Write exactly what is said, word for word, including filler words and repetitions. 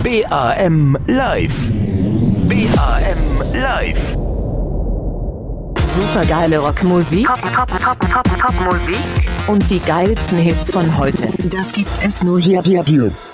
B A M Live. B A M Live. Supergeile Rockmusik, Pop, Pop, Pop, Pop, Popmusik und die geilsten Hits von heute. Das gibt es nur hier, hier, hier.